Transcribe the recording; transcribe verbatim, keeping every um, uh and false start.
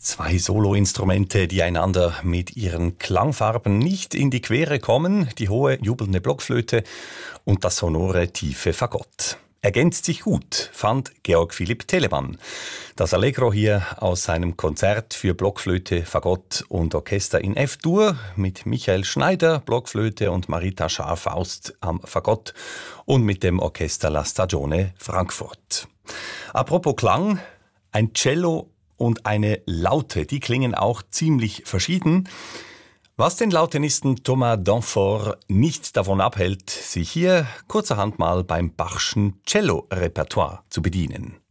Zwei Soloinstrumente, die einander mit ihren Klangfarben nicht in die Quere kommen, die hohe, jubelnde Blockflöte und das sonore, tiefe Fagott. Ergänzt sich gut, fand Georg Philipp Telemann. Das Allegro hier aus seinem Konzert für Blockflöte, Fagott und Orchester in F-Dur mit Michael Schneider, Blockflöte und Marita Schaar-Faust am Fagott und mit dem Orchester La Stagione Frankfurt. Apropos Klang, ein Cello und eine Laute, die klingen auch ziemlich verschieden. Was den Lautenisten Thomas Danforth nicht davon abhält, sich hier kurzerhand mal beim Bachschen Cello-Repertoire zu bedienen.